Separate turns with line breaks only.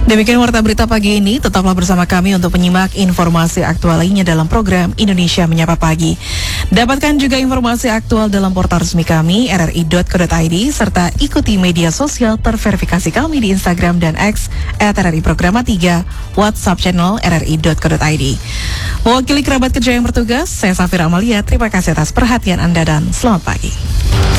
Demikian warta berita pagi ini, tetaplah bersama kami untuk menyimak informasi aktual lainnya dalam program Indonesia Menyapa Pagi. Dapatkan juga informasi aktual dalam portal resmi kami rri.co.id serta ikuti media sosial terverifikasi kami di Instagram dan X @RRI Programa 3, WhatsApp channel rri.co.id. Mewakili kerabat kerja yang bertugas, saya Safira Amalia, terima kasih atas perhatian Anda dan selamat pagi.